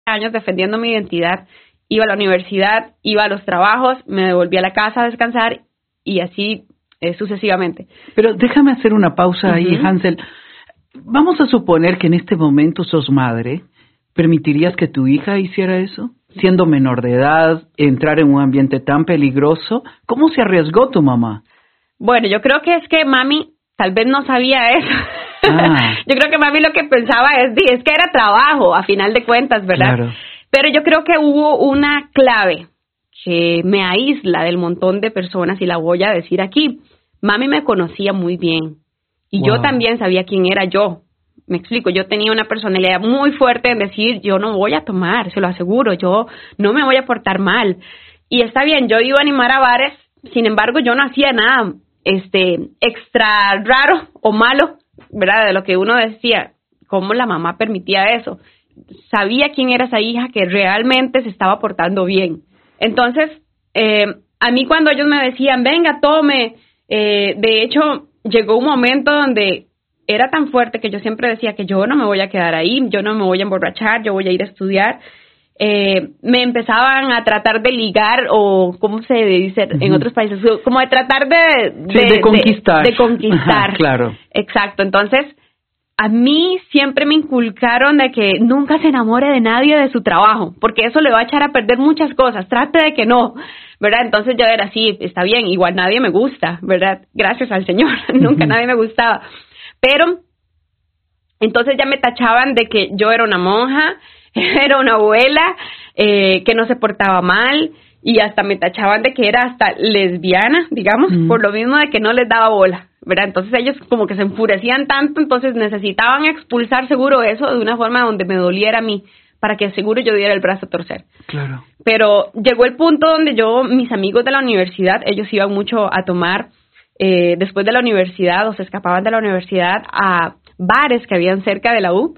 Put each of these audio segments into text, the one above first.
años defendiendo mi identidad. Iba a la universidad, iba a los trabajos, me devolví a la casa a descansar y así sucesivamente. Pero déjame hacer una pausa ahí, Hansel. Vamos a suponer que en este momento sos madre. ¿Permitirías que tu hija hiciera eso? Siendo menor de edad, entrar en un ambiente tan peligroso, ¿cómo se arriesgó tu mamá? Bueno, yo creo que es que mami tal vez no sabía eso. Yo creo que mami lo que pensaba es que era trabajo, a final de cuentas, ¿verdad? Claro. Pero yo creo que hubo una clave que me aísla del montón de personas y la voy a decir aquí. Mami me conocía muy bien y yo también sabía quién era yo. Me explico, yo tenía una personalidad muy fuerte en decir, yo no voy a tomar, se lo aseguro, yo no me voy a portar mal. Y está bien, yo iba a animar a bares, sin embargo, yo no hacía nada extra raro o malo, ¿verdad? De lo que uno decía, ¿cómo la mamá permitía eso? Sabía quién era esa hija que realmente se estaba portando bien. Entonces, a mí cuando ellos me decían, venga, tome, de hecho, llegó un momento donde era tan fuerte que yo siempre decía que yo no me voy a quedar ahí, yo no me voy a emborrachar, yo voy a ir a estudiar. Me empezaban a tratar de ligar, o ¿cómo se dice en otros países? Como de tratar de conquistar. De conquistar. Claro. Exacto. Entonces, a mí siempre me inculcaron de que nunca se enamore de nadie de su trabajo, porque eso le va a echar a perder muchas cosas. Trate de que no, ¿verdad? Entonces yo era así, está bien, igual nadie me gusta, ¿verdad? Gracias al Señor, nunca nadie me gustaba. Pero entonces ya me tachaban de que yo era una monja, era una abuela, que no se portaba mal, y hasta me tachaban de que era hasta lesbiana, digamos, por lo mismo de que no les daba bola, ¿verdad? Entonces ellos como que se enfurecían tanto, entonces necesitaban expulsar seguro eso de una forma donde me doliera a mí, para que seguro yo diera el brazo a torcer. Claro. Pero llegó el punto donde mis amigos de la universidad, ellos iban mucho a tomar después de la universidad, o se escapaban de la universidad a bares que habían cerca de la U.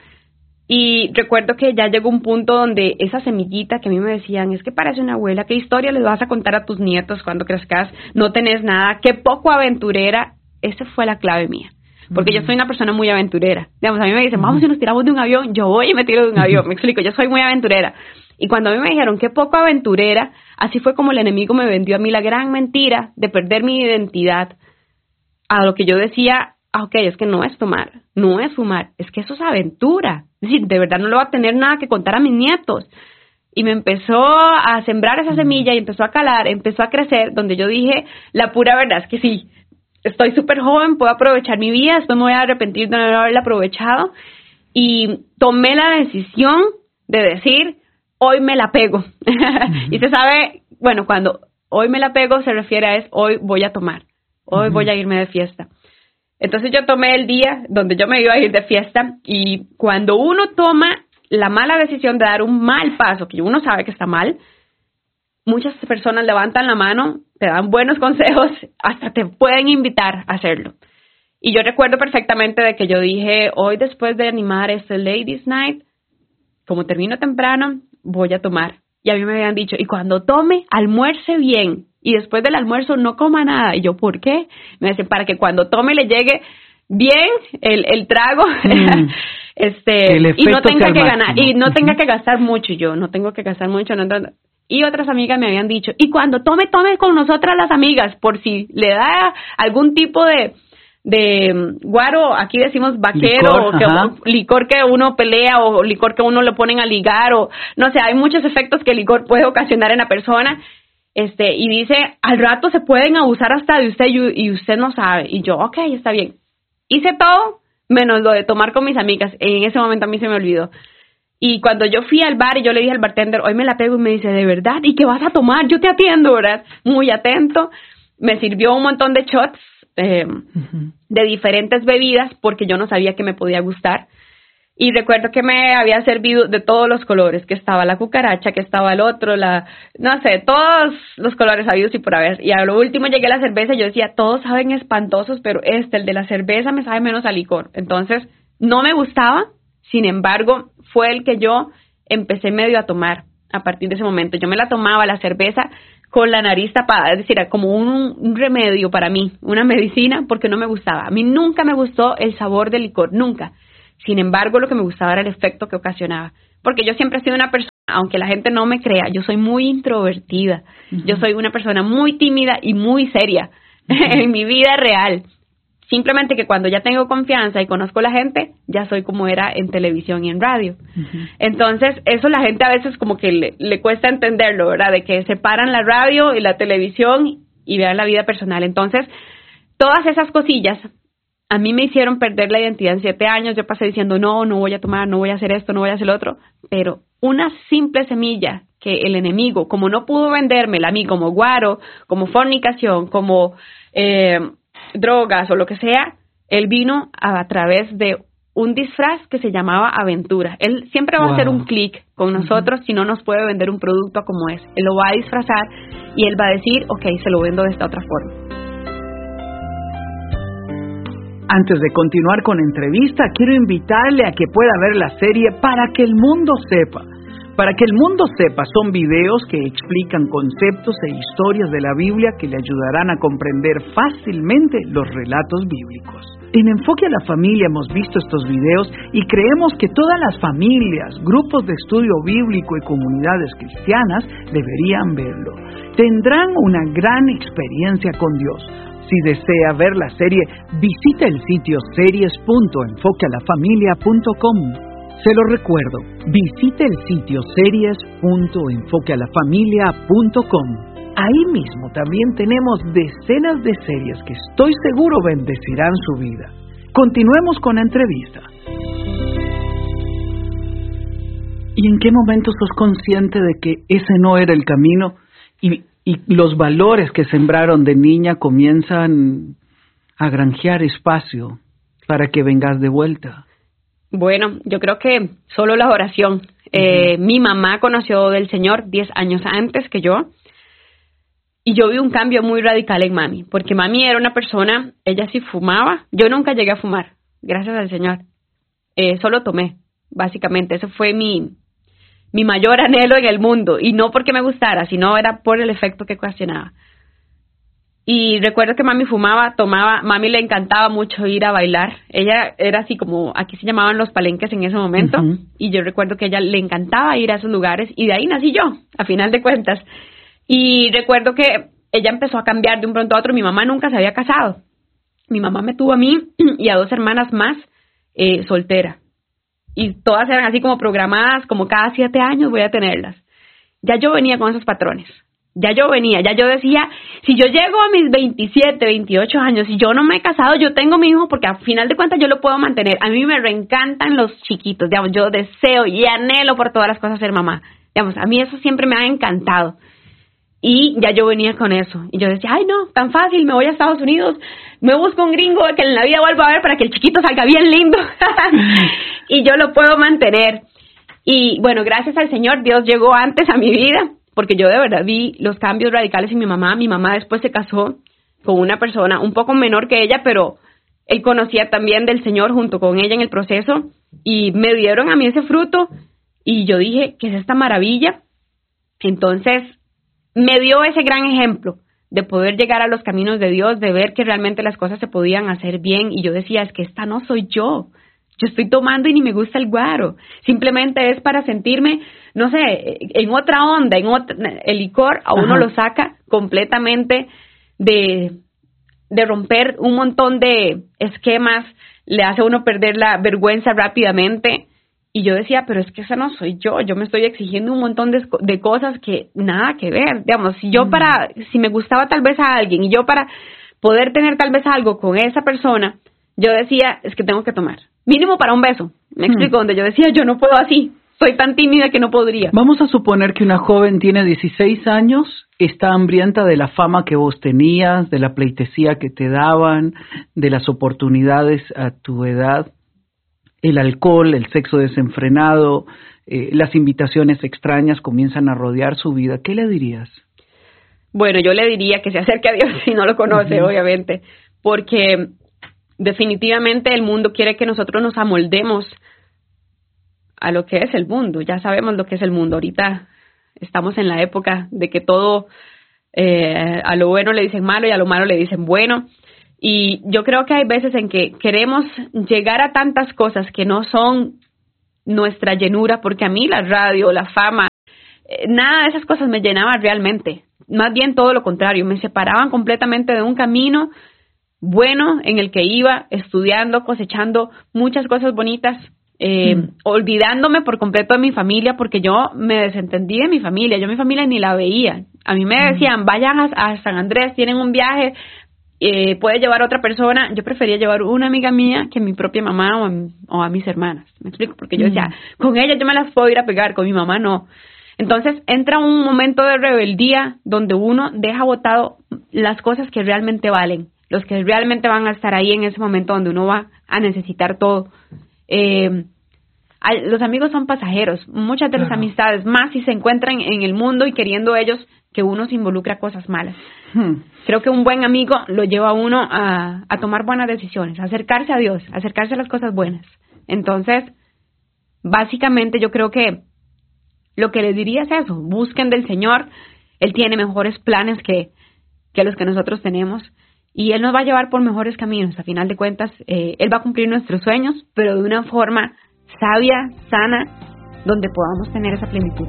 Y recuerdo que ya llegó un punto donde esa semillita que a mí me decían, es que parece una abuela, ¿qué historia les vas a contar a tus nietos cuando crezcas? No tenés nada, qué poco aventurera. Esa fue la clave mía, porque yo soy una persona muy aventurera. Digamos, a mí me dicen, vamos y nos tiramos de un avión, yo voy y me tiro de un avión, me explico, yo soy muy aventurera. Y cuando a mí me dijeron, qué poco aventurera, así fue como el enemigo me vendió a mí la gran mentira de perder mi identidad. A lo que yo decía, ok, es que no es tomar, no es fumar, es que eso es aventura. Es decir, de verdad no le voy a tener nada que contar a mis nietos. Y me empezó a sembrar esa semilla y empezó a calar, empezó a crecer, donde yo dije, la pura verdad es que sí, estoy súper joven, puedo aprovechar mi vida, después me voy a arrepentir de no haberla aprovechado. Y tomé la decisión de decir, hoy me la pego. Y se sabe, bueno, cuando hoy me la pego se refiere a hoy voy a tomar, hoy voy a irme de fiesta. Entonces yo tomé el día donde yo me iba a ir de fiesta, y cuando uno toma la mala decisión de dar un mal paso, que uno sabe que está mal, muchas personas levantan la mano, te dan buenos consejos, hasta te pueden invitar a hacerlo. Y yo recuerdo perfectamente de que yo dije, hoy después de animar este Ladies Night, como termino temprano, voy a tomar. Y a mí me habían dicho, y cuando tome, almuerce bien. Y después del almuerzo no coma nada. Y yo, ¿por qué? Me dicen, para que cuando tome le llegue bien el trago y no tenga que ganar, y no tenga que gastar mucho. Y yo, no tengo que gastar mucho. Y otras amigas me habían dicho, y cuando tome con nosotras las amigas, por si le da algún tipo de guaro, aquí decimos vaquero, licor que uno pelea, o licor que uno le ponen a ligar, o no sé, hay muchos efectos que el licor puede ocasionar en la persona. Y dice, al rato se pueden abusar hasta de usted y usted no sabe. Y yo, ok, está bien. Hice todo menos lo de tomar con mis amigas. En ese momento a mí se me olvidó. Y cuando yo fui al bar y yo le dije al bartender, hoy me la pego, y me dice, ¿de verdad? ¿Y qué vas a tomar? Yo te atiendo, ¿verdad? Muy atento. Me sirvió un montón de shots de diferentes bebidas, porque yo no sabía que me podía gustar. Y recuerdo que me había servido de todos los colores, que estaba la cucaracha, que estaba el otro, no sé, todos los colores habidos y por haber. Y a lo último llegué a la cerveza y yo decía, todos saben espantosos, pero el de la cerveza me sabe menos a licor. Entonces, no me gustaba, sin embargo, fue el que yo empecé medio a tomar a partir de ese momento. Yo me la tomaba, la cerveza, con la nariz tapada, es decir, como un remedio para mí, una medicina, porque no me gustaba. A mí nunca me gustó el sabor del licor, nunca. Sin embargo, lo que me gustaba era el efecto que ocasionaba, porque yo siempre he sido una persona aunque la gente no me crea, yo soy muy introvertida. Uh-huh. Yo soy una persona muy tímida y muy seria en mi vida real. Simplemente que cuando ya tengo confianza y conozco a la gente, ya soy como era en televisión y en radio. Uh-huh. Entonces, eso la gente a veces como que le cuesta entenderlo, ¿verdad? De que separan la radio y la televisión y vean la vida personal. Entonces, todas esas cosillas a mí me hicieron perder la identidad en 7 años. Yo pasé diciendo, no voy a tomar, no voy a hacer esto, no voy a hacer lo otro. Pero una simple semilla que el enemigo, como no pudo vendérmela a mí como guaro, como fornicación, como drogas o lo que sea, él vino a través de un disfraz que se llamaba aventura. Él siempre va a hacer un clic con nosotros si no nos puede vender un producto como es. Él lo va a disfrazar y él va a decir, ok, se lo vendo de esta otra forma. Antes de continuar con la entrevista, quiero invitarle a que pueda ver la serie Para que el mundo sepa. Para que el mundo sepa son videos que explican conceptos e historias de la Biblia que le ayudarán a comprender fácilmente los relatos bíblicos. En Enfoque a la Familia hemos visto estos videos y creemos que todas las familias, grupos de estudio bíblico y comunidades cristianas deberían verlo. Tendrán una gran experiencia con Dios. Si desea ver la serie, visite el sitio series.enfoquealafamilia.com. Se lo recuerdo, visite el sitio series.enfoquealafamilia.com. Ahí mismo también tenemos decenas de series que estoy seguro bendecirán su vida. Continuemos con la entrevista. ¿Y en qué momento sos consciente de que ese no era el camino y los valores que sembraron de niña comienzan a granjear espacio para que vengas de vuelta? Bueno, yo creo que solo la oración. Mi mamá conoció del Señor 10 años antes que yo. Y yo vi un cambio muy radical en mami, porque mami era una persona, ella sí fumaba, yo nunca llegué a fumar, gracias al Señor. Solo tomé, básicamente, eso fue mi mayor anhelo en el mundo, y no porque me gustara, sino era por el efecto que ocasionaba. Y recuerdo que mami fumaba, tomaba, mami le encantaba mucho ir a bailar, ella era así como, aquí se llamaban los palenques en ese momento, y yo recuerdo que a ella le encantaba ir a esos lugares, y de ahí nací yo, a final de cuentas. Y recuerdo que ella empezó a cambiar de un pronto a otro. Mi mamá nunca se había casado. Mi mamá me tuvo a mí y a 2 hermanas más soltera. Y todas eran así como programadas, como cada 7 años voy a tenerlas. Ya yo venía con esos patrones. Ya yo decía, si yo llego a mis 27, 28 años y yo no me he casado, yo tengo mi hijo porque al final de cuentas yo lo puedo mantener. A mí me reencantan los chiquitos, digamos, yo deseo y anhelo por todas las cosas ser mamá. Digamos, a mí eso siempre me ha encantado. Y ya yo venía con eso. Y yo decía, ay no, tan fácil, me voy a Estados Unidos, me busco un gringo que en la vida vuelva a ver para que el chiquito salga bien lindo. Y yo lo puedo mantener. Y bueno, gracias al Señor, Dios llegó antes a mi vida, porque yo de verdad vi los cambios radicales en mi mamá. Mi mamá después se casó con una persona un poco menor que ella, pero él conocía también del Señor junto con ella en el proceso. Y me dieron a mí ese fruto. Y yo dije, ¿qué es esta maravilla? Entonces me dio ese gran ejemplo de poder llegar a los caminos de Dios, de ver que realmente las cosas se podían hacer bien. Y yo decía, es que esta no soy yo. Yo estoy tomando y ni me gusta el guaro. Simplemente es para sentirme, no sé, en otra onda, el licor a uno lo saca completamente de romper un montón de esquemas, le hace a uno perder la vergüenza rápidamente. Y yo decía, pero es que esa no soy yo me estoy exigiendo un montón de cosas que nada que ver. Digamos, si me gustaba tal vez a alguien y yo para poder tener tal vez algo con esa persona, yo decía, es que tengo que tomar. Mínimo para un beso. Me explico, donde yo decía, yo no puedo así. Soy tan tímida que no podría. Vamos a suponer que una joven tiene 16 años, está hambrienta de la fama que vos tenías, de la pleitesía que te daban, de las oportunidades a tu edad. El alcohol, el sexo desenfrenado, las invitaciones extrañas comienzan a rodear su vida. ¿Qué le dirías? Bueno, yo le diría que se acerque a Dios si no lo conoce, obviamente, porque definitivamente el mundo quiere que nosotros nos amoldemos a lo que es el mundo. Ya sabemos lo que es el mundo. Ahorita estamos en la época de que todo a lo bueno le dicen malo y a lo malo le dicen bueno. Y yo creo que hay veces en que queremos llegar a tantas cosas que no son nuestra llenura, porque a mí la radio, la fama, nada de esas cosas me llenaban realmente. Más bien todo lo contrario, me separaban completamente de un camino bueno en el que iba estudiando, cosechando muchas cosas bonitas, olvidándome por completo de mi familia, porque yo me desentendí de mi familia. Yo mi familia ni la veía. A mí me decían, vayan a San Andrés, tienen un viaje, puede llevar a otra persona. Yo prefería llevar una amiga mía que mi propia mamá o a mis hermanas. ¿Me explico? Porque yo decía, con ella yo me las puedo ir a pegar, con mi mamá no. Entonces entra un momento de rebeldía donde uno deja botado las cosas que realmente valen, los que realmente van a estar ahí en ese momento donde uno va a necesitar todo. Los amigos son pasajeros, muchas de las amistades, más si se encuentran en el mundo y queriendo ellos que uno se involucre a cosas malas. Creo que un buen amigo lo lleva a uno a tomar buenas decisiones, a acercarse a Dios, a acercarse a las cosas buenas. Entonces, básicamente yo creo que lo que les diría es eso, busquen del Señor. Él tiene mejores planes que los que nosotros tenemos y Él nos va a llevar por mejores caminos. A final de cuentas, Él va a cumplir nuestros sueños, pero de una forma sabia, sana, donde podamos tener esa plenitud.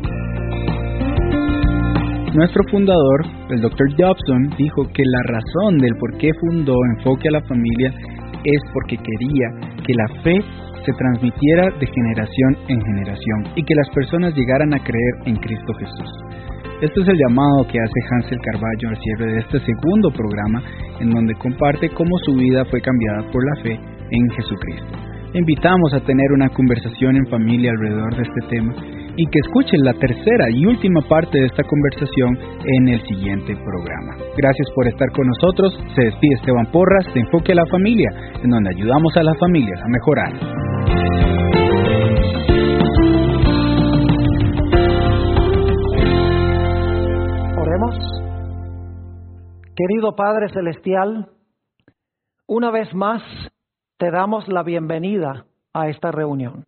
Nuestro fundador, el Dr. Dobson, dijo que la razón del por qué fundó Enfoque a la Familia es porque quería que la fe se transmitiera de generación en generación y que las personas llegaran a creer en Cristo Jesús. Este es el llamado que hace Hansel Carballo al cierre de este segundo programa, en donde comparte cómo su vida fue cambiada por la fe en Jesucristo. Le invitamos a tener una conversación en familia alrededor de este tema y que escuchen la tercera y última parte de esta conversación en el siguiente programa. Gracias por estar con nosotros. Se despide Esteban Porras de Enfoque a la Familia, en donde ayudamos a las familias a mejorar. Oremos. Querido Padre Celestial, una vez más te damos la bienvenida a esta reunión.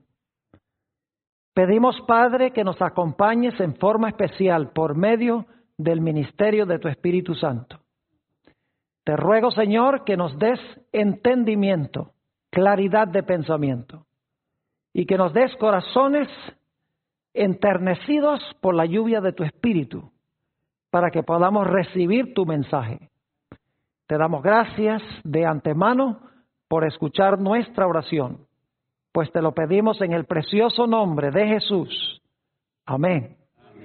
Pedimos, Padre, que nos acompañes en forma especial por medio del ministerio de tu Espíritu Santo. Te ruego, Señor, que nos des entendimiento, claridad de pensamiento y que nos des corazones enternecidos por la lluvia de tu Espíritu para que podamos recibir tu mensaje. Te damos gracias de antemano por escuchar nuestra oración, pues te lo pedimos en el precioso nombre de Jesús. Amén.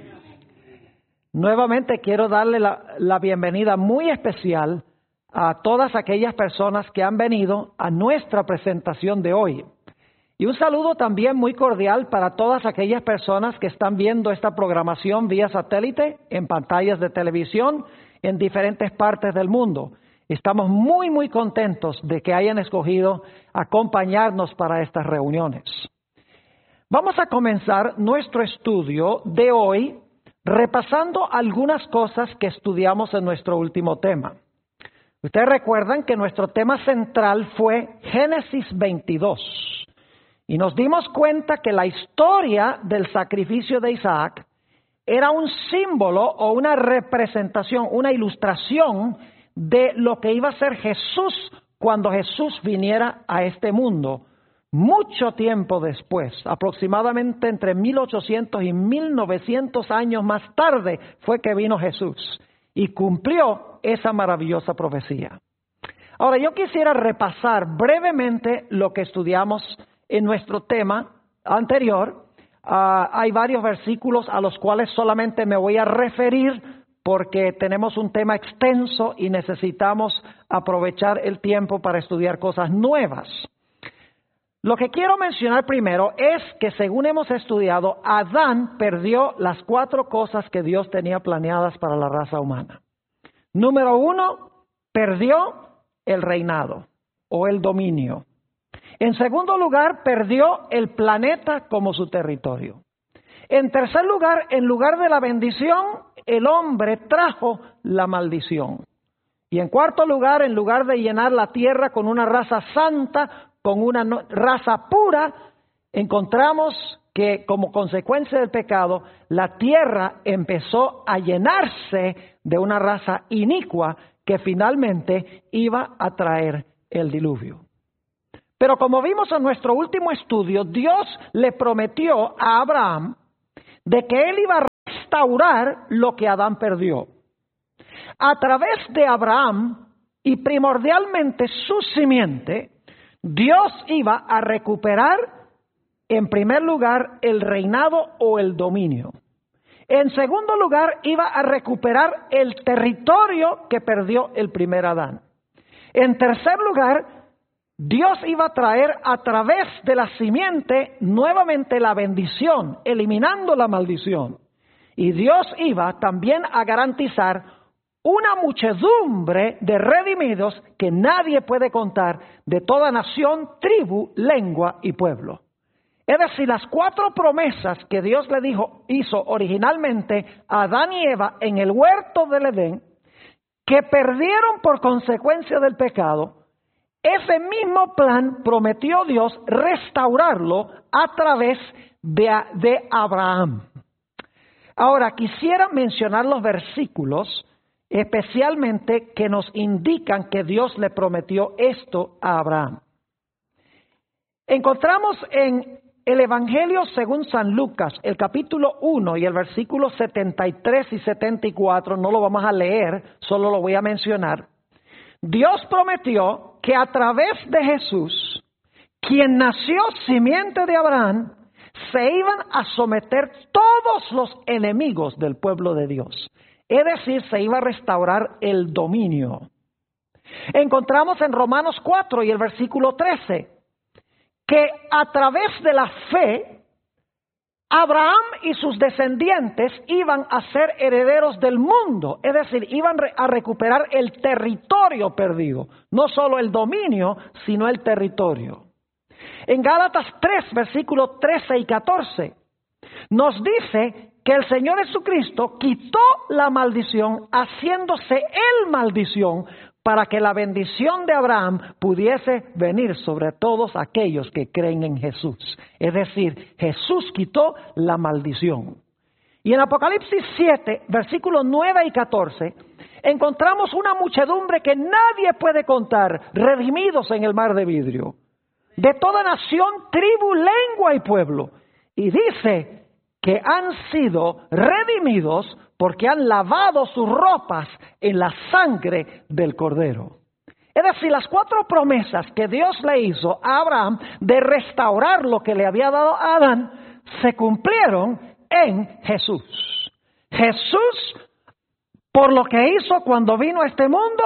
Nuevamente quiero darle la bienvenida muy especial a todas aquellas personas que han venido a nuestra presentación de hoy. Y un saludo también muy cordial para todas aquellas personas que están viendo esta programación vía satélite, en pantallas de televisión, en diferentes partes del mundo. Estamos muy, muy contentos de que hayan escogido acompañarnos para estas reuniones. Vamos a comenzar nuestro estudio de hoy repasando algunas cosas que estudiamos en nuestro último tema. Ustedes recuerdan que nuestro tema central fue Génesis 22 y nos dimos cuenta que la historia del sacrificio de Isaac era un símbolo o una representación, una ilustración de lo que iba a ser Jesús cuando Jesús viniera a este mundo. Mucho tiempo después, aproximadamente entre 1800 y 1900 años más tarde, fue que vino Jesús y cumplió esa maravillosa profecía. Ahora, yo quisiera repasar brevemente lo que estudiamos en nuestro tema anterior. Hay varios versículos a los cuales solamente me voy a referir porque tenemos un tema extenso y necesitamos aprovechar el tiempo para estudiar cosas nuevas. Lo que quiero mencionar primero es que, según hemos estudiado, Adán perdió las 4 cosas que Dios tenía planeadas para la raza humana. Número 1, perdió el reinado o el dominio. En segundo lugar, perdió el planeta como su territorio. En tercer lugar, en lugar de la bendición, el hombre trajo la maldición. Y en cuarto lugar, en lugar de llenar la tierra con una raza santa, con una raza pura, encontramos que como consecuencia del pecado, la tierra empezó a llenarse de una raza inicua que finalmente iba a traer el diluvio. Pero como vimos en nuestro último estudio, Dios le prometió a Abraham de que él iba a restaurar lo que Adán perdió. A través de Abraham y primordialmente su simiente, Dios iba a recuperar en primer lugar el reinado o el dominio. En segundo lugar, iba a recuperar el territorio que perdió el primer Adán. En tercer lugar, Dios iba a traer a través de la simiente nuevamente la bendición, eliminando la maldición. Y Dios iba también a garantizar una muchedumbre de redimidos que nadie puede contar, de toda nación, tribu, lengua y pueblo. Es decir, las 4 promesas que Dios le hizo originalmente a Adán y Eva en el huerto del Edén, que perdieron por consecuencia del pecado, ese mismo plan prometió Dios restaurarlo a través de Abraham. Ahora, quisiera mencionar los versículos especialmente que nos indican que Dios le prometió esto a Abraham. Encontramos en el Evangelio según San Lucas, el capítulo 1 y el versículo 73 y 74, no lo vamos a leer, solo lo voy a mencionar. Dios prometió que a través de Jesús, quien nació simiente de Abraham, se iban a someter todos los enemigos del pueblo de Dios. Es decir, se iba a restaurar el dominio. Encontramos en Romanos 4 y el versículo 13, que a través de la fe, Abraham y sus descendientes iban a ser herederos del mundo, es decir, iban a recuperar el territorio perdido, no solo el dominio, sino el territorio. En Gálatas 3, versículos 13 y 14, nos dice que el Señor Jesucristo quitó la maldición, haciéndose Él maldición, para que la bendición de Abraham pudiese venir sobre todos aquellos que creen en Jesús. Es decir, Jesús quitó la maldición. Y en Apocalipsis 7, versículos 9 y 14, encontramos una muchedumbre que nadie puede contar, redimidos en el mar de vidrio, de toda nación, tribu, lengua y pueblo. Y dice que han sido redimidos porque han lavado sus ropas en la sangre del Cordero. Es decir, las 4 promesas que Dios le hizo a Abraham de restaurar lo que le había dado a Adán, se cumplieron en Jesús. Jesús, por lo que hizo cuando vino a este mundo,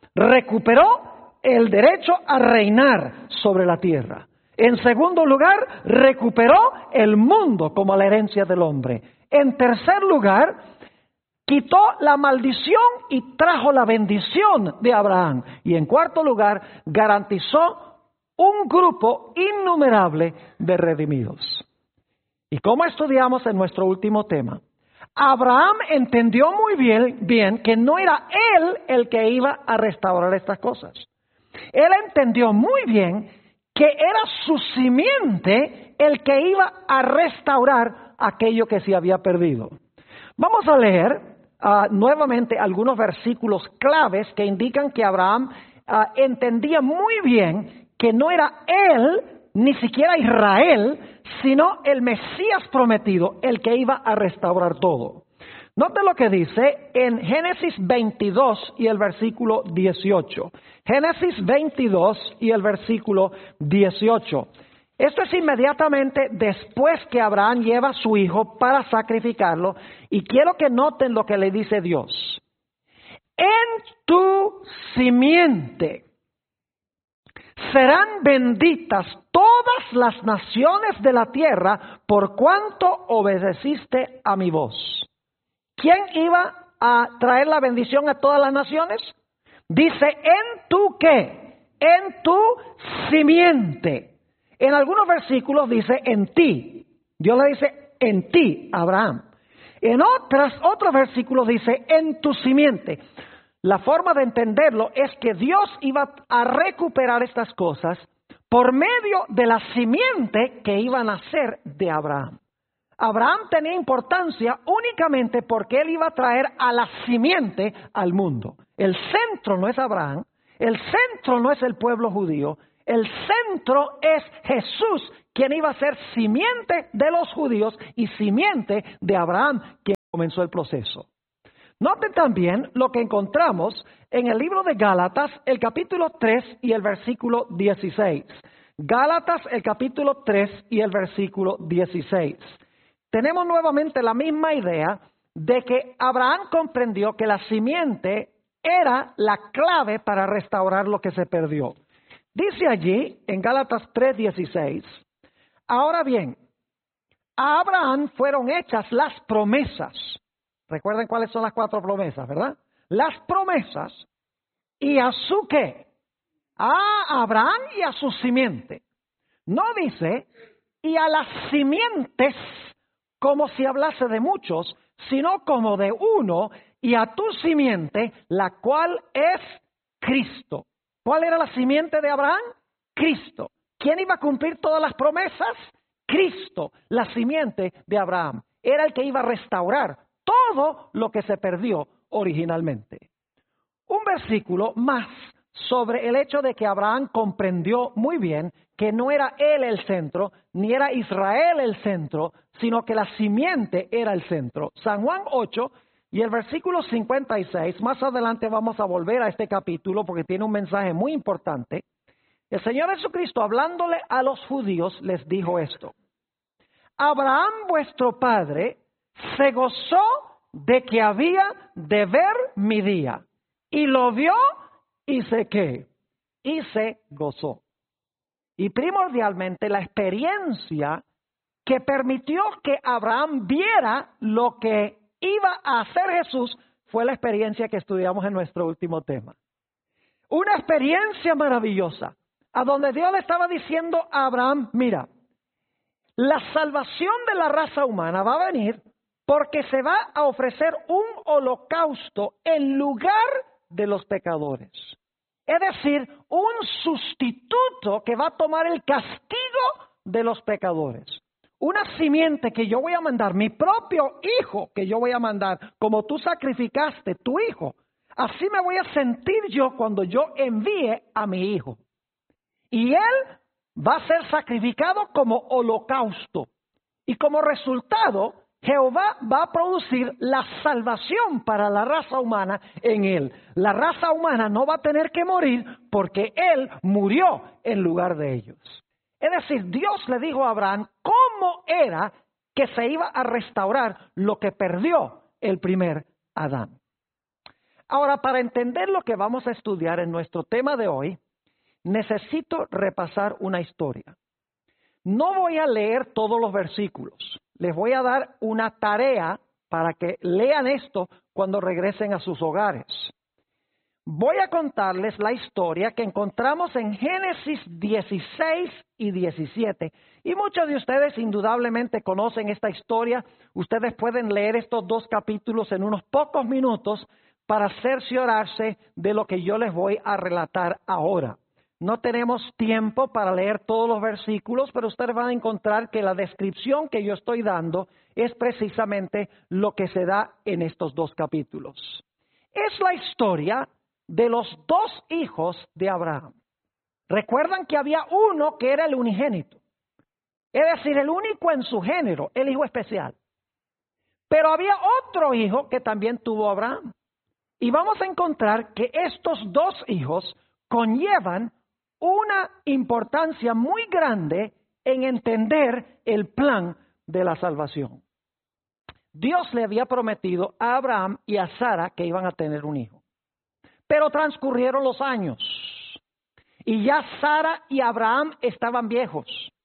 recuperó el derecho a reinar sobre la tierra. En segundo lugar, recuperó el mundo como la herencia del hombre. En tercer lugar, quitó la maldición y trajo la bendición de Abraham. Y en cuarto lugar, garantizó un grupo innumerable de redimidos. Y como estudiamos en nuestro último tema, Abraham entendió muy bien que no era él el que iba a restaurar estas cosas. Él entendió muy bien que era su simiente el que iba a restaurar aquello que se había perdido. Vamos a leer nuevamente algunos versículos claves que indican que Abraham entendía muy bien que no era él, ni siquiera Israel, sino el Mesías prometido, el que iba a restaurar todo. Note lo que dice en Génesis 22 y el versículo 18. Génesis 22 y el versículo 18. Esto es inmediatamente después que Abraham lleva a su hijo para sacrificarlo. Y quiero que noten lo que le dice Dios. En tu simiente serán benditas todas las naciones de la tierra por cuanto obedeciste a mi voz. ¿Quién iba a traer la bendición a todas las naciones? Dice, ¿en tu qué? En tu simiente. En algunos versículos dice, en ti. Dios le dice, en ti, Abraham. En otros versículos dice, en tu simiente. La forma de entenderlo es que Dios iba a recuperar estas cosas por medio de la simiente que iba a nacer de Abraham. Abraham tenía importancia únicamente porque él iba a traer a la simiente al mundo. El centro no es Abraham, el centro no es el pueblo judío, el centro es Jesús, quien iba a ser simiente de los judíos y simiente de Abraham, quien comenzó el proceso. Noten también lo que encontramos en el libro de Gálatas, el capítulo 3 y el versículo 16. Gálatas, el capítulo 3 y el versículo 16. Tenemos nuevamente la misma idea de que Abraham comprendió que la simiente era la clave para restaurar lo que se perdió. Dice allí, en Gálatas 3:16, ahora bien, a Abraham fueron hechas las promesas. Recuerden cuáles son las 4 promesas, ¿verdad? Las promesas, y a su ¿qué? A Abraham y a su simiente. No dice, y a las simientes, como si hablase de muchos, sino como de uno, y a tu simiente, la cual es Cristo. ¿Cuál era la simiente de Abraham? Cristo. ¿Quién iba a cumplir todas las promesas? Cristo, la simiente de Abraham. Era el que iba a restaurar todo lo que se perdió originalmente. Un versículo más sobre el hecho de que Abraham comprendió muy bien que no era él el centro, ni era Israel el centro, sino que la simiente era el centro. San Juan 8 y el versículo 56, más adelante vamos a volver a este capítulo porque tiene un mensaje muy importante. El Señor Jesucristo, hablándole a los judíos, les dijo esto: Abraham vuestro padre se gozó de que había de ver mi día, y lo vio y se ¿qué? Y se gozó. Y primordialmente la experiencia que permitió que Abraham viera lo que iba a hacer Jesús fue la experiencia que estudiamos en nuestro último tema. Una experiencia maravillosa, a donde Dios le estaba diciendo a Abraham, mira, la salvación de la raza humana va a venir porque se va a ofrecer un holocausto en lugar de los pecadores. Es decir, un sustituto que va a tomar el castigo de los pecadores. Una simiente que yo voy a mandar, mi propio hijo que yo voy a mandar, como tú sacrificaste tu hijo. Así me voy a sentir yo cuando yo envíe a mi hijo. Y él va a ser sacrificado como holocausto. Y como resultado, Jehová va a producir la salvación para la raza humana en él. La raza humana no va a tener que morir porque él murió en lugar de ellos. Es decir, Dios le dijo a Abraham cómo era que se iba a restaurar lo que perdió el primer Adán. Ahora, para entender lo que vamos a estudiar en nuestro tema de hoy, necesito repasar una historia. No voy a leer todos los versículos. Les voy a dar una tarea para que lean esto cuando regresen a sus hogares. Voy a contarles la historia que encontramos en Génesis 16 y 17. Y muchos de ustedes indudablemente conocen esta historia. Ustedes pueden leer estos 2 capítulos en unos pocos minutos para cerciorarse de lo que yo les voy a relatar ahora. No tenemos tiempo para leer todos los versículos, pero ustedes van a encontrar que la descripción que yo estoy dando es precisamente lo que se da en estos 2 capítulos. Es la historia de los 2 hijos de Abraham. Recuerdan que había uno que era el unigénito, es decir, el único en su género, el hijo especial. Pero había otro hijo que también tuvo Abraham. Y vamos a encontrar que estos 2 hijos conllevan una importancia muy grande en entender el plan de la salvación. Dios le había prometido a Abraham y a Sara que iban a tener un hijo. Pero transcurrieron los años y ya Sara y Abraham estaban viejos.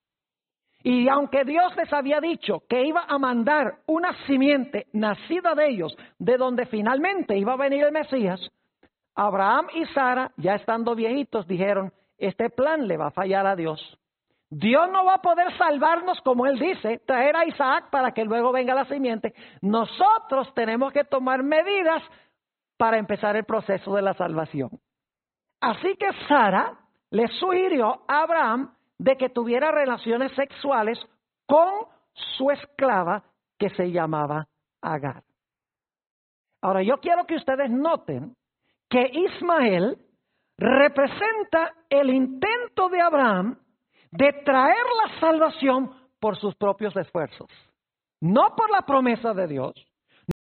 Y aunque Dios les había dicho que iba a mandar una simiente nacida de ellos, de donde finalmente iba a venir el Mesías, Abraham y Sara, ya estando viejitos, dijeron, este plan le va a fallar a Dios. Dios no va a poder salvarnos, como Él dice, traer a Isaac para que luego venga la simiente. Nosotros tenemos que tomar medidas para empezar el proceso de la salvación. Así que Sara le sugirió a Abraham de que tuviera relaciones sexuales con su esclava que se llamaba Agar. Ahora, yo quiero que ustedes noten que Ismael representa el intento de Abraham de traer la salvación por sus propios esfuerzos. No por la promesa de Dios,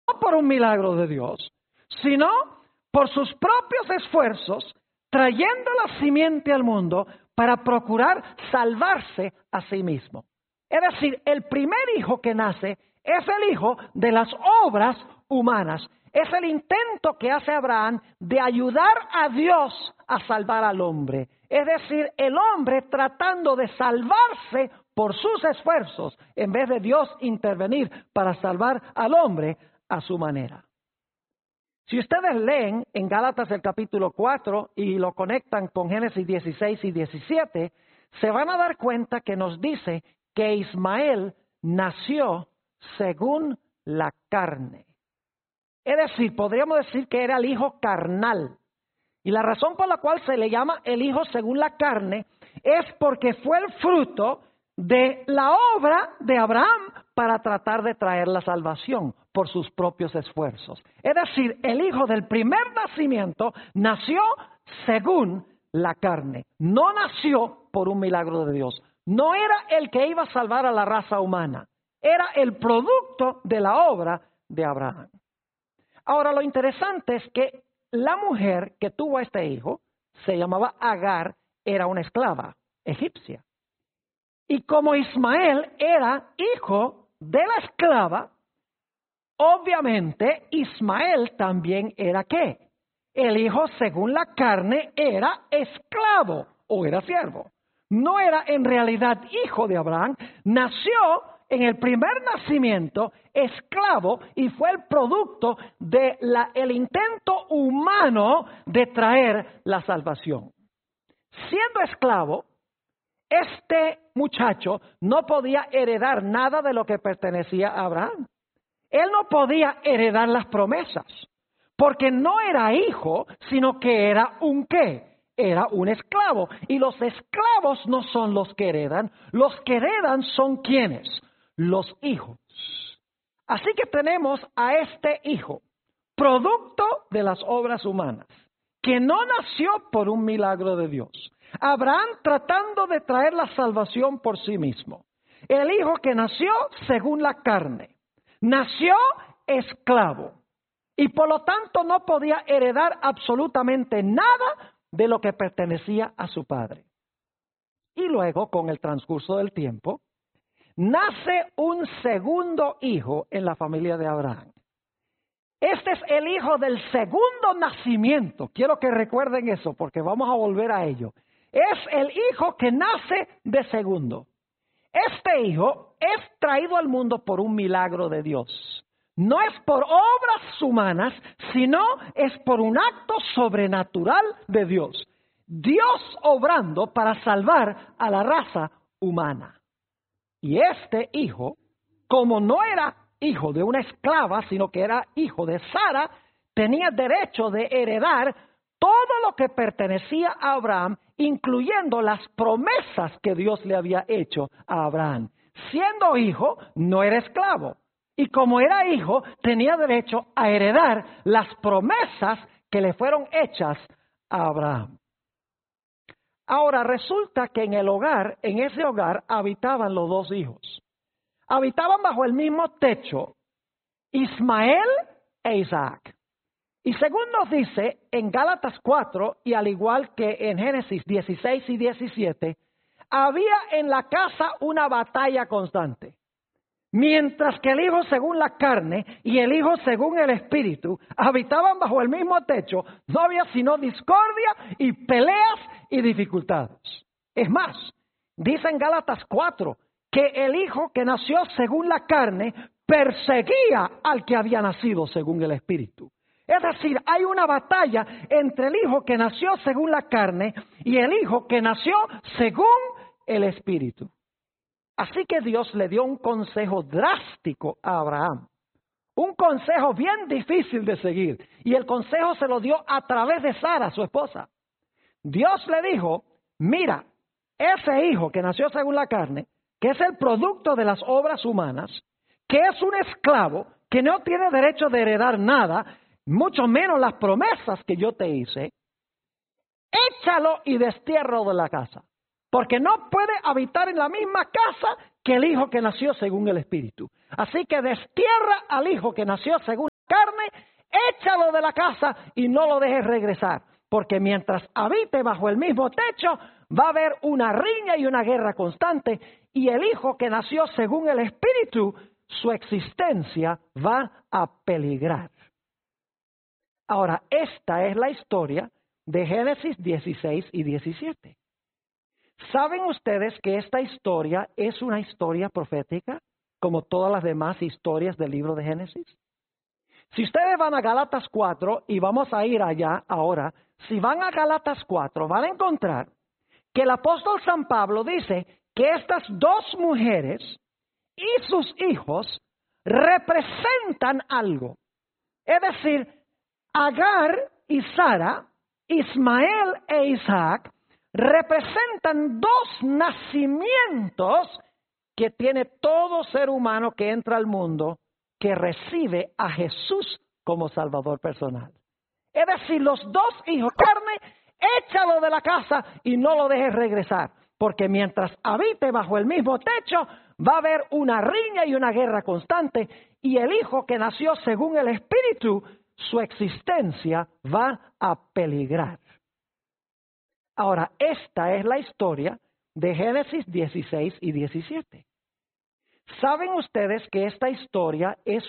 por un milagro de Dios, sino por sus propios esfuerzos, trayendo la simiente al mundo para procurar salvarse a sí mismo. Es decir, el primer hijo que nace es el hijo de las obras humanas. Es el intento que hace Abraham de ayudar a Dios a salvar al hombre. Es decir, el hombre tratando de salvarse por sus esfuerzos, en vez de Dios intervenir para salvar al hombre a su manera. Si ustedes leen en Gálatas el capítulo 4 y lo conectan con Génesis 16 y 17, se van a dar cuenta que nos dice que Ismael nació según la carne. Es decir, podríamos decir que era el hijo carnal. Y la razón por la cual se le llama el hijo según la carne es porque fue el fruto de la obra de Abraham para tratar de traer la salvación por sus propios esfuerzos. Es decir, el hijo del primer nacimiento nació según la carne. No nació por un milagro de Dios. No era el que iba a salvar a la raza humana. Era el producto de la obra de Abraham. Ahora, lo interesante es que la mujer que tuvo a este hijo, se llamaba Agar, era una esclava egipcia. Y como Ismael era hijo de la esclava, obviamente Ismael también era ¿qué? El hijo según la carne era esclavo o era siervo. No era en realidad hijo de Abraham, nació en el primer nacimiento esclavo y fue el producto del intento humano de traer la salvación. Siendo esclavo, este muchacho no podía heredar nada de lo que pertenecía a Abraham. Él no podía heredar las promesas, porque no era hijo, sino que era un ¿qué? Era un esclavo. Y los esclavos no son los que heredan, los que heredan son ¿quiénes? Los hijos. Así que tenemos a este hijo, producto de las obras humanas, que no nació por un milagro de Dios. Abraham tratando de traer la salvación por sí mismo. El hijo que nació según la carne. Nació esclavo y por lo tanto no podía heredar absolutamente nada de lo que pertenecía a su padre. Y luego, con el transcurso del tiempo, nace un segundo hijo en la familia de Abraham. Este es el hijo del segundo nacimiento. Quiero que recuerden eso porque vamos a volver a ello. Es el hijo que nace de segundo. Este hijo es traído al mundo por un milagro de Dios. No es por obras humanas, sino es por un acto sobrenatural de Dios. Dios obrando para salvar a la raza humana. Y este hijo, como no era hijo de una esclava, sino que era hijo de Sara, tenía derecho de heredar todo lo que pertenecía a Abraham, incluyendo las promesas que Dios le había hecho a Abraham. Siendo hijo, no era esclavo. Y como era hijo, tenía derecho a heredar las promesas que le fueron hechas a Abraham. Ahora, resulta que en ese hogar, habitaban los dos hijos. Habitaban bajo el mismo techo, Ismael e Isaac. Y según nos dice en Gálatas 4, y al igual que en Génesis 16 y 17, había en la casa una batalla constante. Mientras que el hijo según la carne y el hijo según el espíritu habitaban bajo el mismo techo, no había sino discordia y peleas y dificultades. Es más, dice en Gálatas 4 que el hijo que nació según la carne perseguía al que había nacido según el espíritu. Es decir, hay una batalla entre el hijo que nació según la carne y el hijo que nació según el espíritu. Así que Dios le dio un consejo drástico a Abraham. Un consejo bien difícil de seguir. Y el consejo se lo dio a través de Sara, su esposa. Dios le dijo, mira, ese hijo que nació según la carne, que es el producto de las obras humanas, que es un esclavo, que no tiene derecho de heredar nada, mucho menos las promesas que yo te hice, échalo y destiérralo de la casa. Porque no puede habitar en la misma casa que el hijo que nació según el Espíritu. Así que destierra al hijo que nació según carne, échalo de la casa y no lo dejes regresar, porque mientras habite bajo el mismo techo, va a haber una riña y una guerra constante, y el hijo que nació según el Espíritu, su existencia va a peligrar. Ahora, esta es la historia de Génesis 16 y 17. ¿Saben ustedes que esta historia es una historia profética, como todas las demás historias del libro de Génesis? Si ustedes van a Gálatas 4, y vamos a ir allá ahora, si van a Gálatas 4, van a encontrar que el apóstol San Pablo dice que estas dos mujeres y sus hijos representan algo. Es decir, Agar y Sara, Ismael e Isaac, representan dos nacimientos que tiene todo ser humano que entra al mundo, que recibe a Jesús como Salvador personal. Es decir, los dos hijos, carne, échalo de la casa y no lo dejes regresar, porque mientras habite bajo el mismo techo, va a haber una riña y una guerra constante, y el hijo que nació según el Espíritu, su existencia va a peligrar. Ahora, esta es la historia de Génesis 16 y 17. ¿Saben ustedes que esta historia es